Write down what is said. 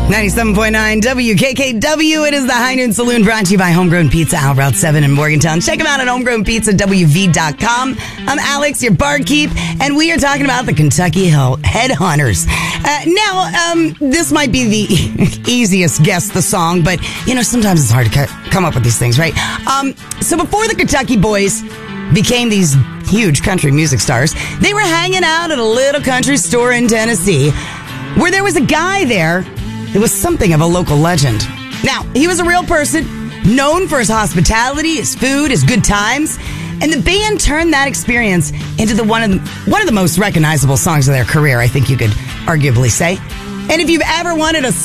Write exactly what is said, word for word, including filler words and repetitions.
ninety-seven point nine W K K W. It is the High Noon Saloon, brought to you by Homegrown Pizza, out Route seven in Morgantown. Check them out at homegrown pizza w v dot com. I'm Alex, your barkeep, and we are talking about the Kentucky Headhunters. Uh, now, um, this might be the easiest guess the song, but, you know, sometimes it's hard to come up with these things, right? Um, so before the Kentucky Boys became these huge country music stars, they were hanging out at a little country store in Tennessee where there was a guy there. It was something of a local legend. Now, he was a real person, known for his hospitality, his food, his good times, and the band turned that experience into the one of the, one of the most recognizable songs of their career, I think you could arguably say. And if you've ever wanted a